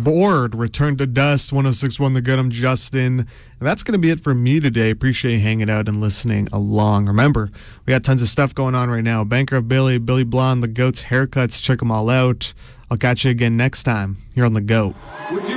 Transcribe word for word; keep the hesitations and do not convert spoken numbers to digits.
bored. Return to Dust, one oh six point one The Good. I'm Justin. And that's going to be it for me today. Appreciate you hanging out and listening along. Remember, we got tons of stuff going on right now. Banker of Billy, Billy Blonde, The Goat's Haircuts. Check them all out. I'll catch you again next time here on The Goat.